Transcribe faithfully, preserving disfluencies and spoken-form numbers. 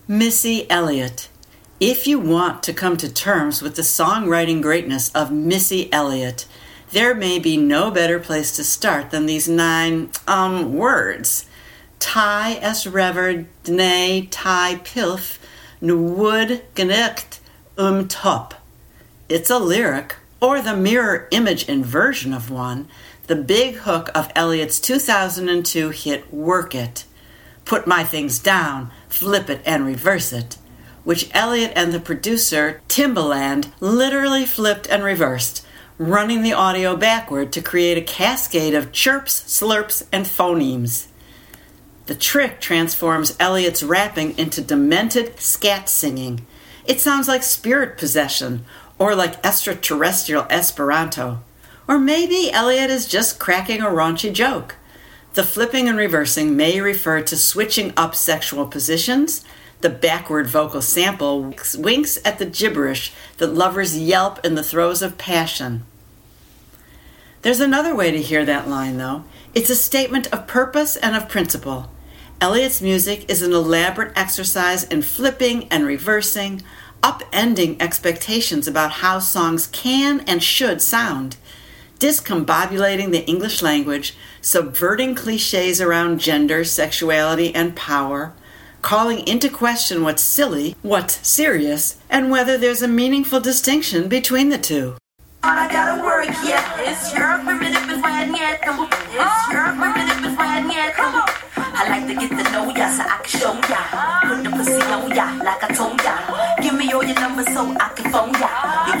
Missy Elliott. If you want to come to terms with the songwriting greatness of Missy Elliott, there may be no better place to start than these nine, um, words. Tai es rever dne tai pilf nwud genicht um top. It's a lyric, or the mirror image inversion of one, the big hook of Elliott's two thousand two hit Work It. Put my things down, flip it and reverse it, which Elliott and the producer Timbaland literally flipped and reversed, running the audio backward to create a cascade of chirps, slurps, and phonemes. The trick transforms Elliott's rapping into demented scat singing. It sounds like spirit possession, or like extraterrestrial Esperanto. Or maybe Elliott is just cracking a raunchy joke. The flipping and reversing may refer to switching up sexual positions. The backward vocal sample winks at the gibberish that lovers yelp in the throes of passion. There's another way to hear that line, though. It's a statement of purpose and of principle. Elliott's music is an elaborate exercise in flipping and reversing, upending expectations about how songs can and should sound, discombobulating the English language, subverting cliches around gender, sexuality, and power, calling into question what's silly, what's serious, and whether there's a meaningful distinction between the two. I gotta work, yeah. It's your primitive and fine, yeah. Come on. It's your primitive and fine, yeah. Come on. I like to get to know ya so I can show ya. Put the pussy on ya like I told ya. Give me all your numbers so I can phone ya.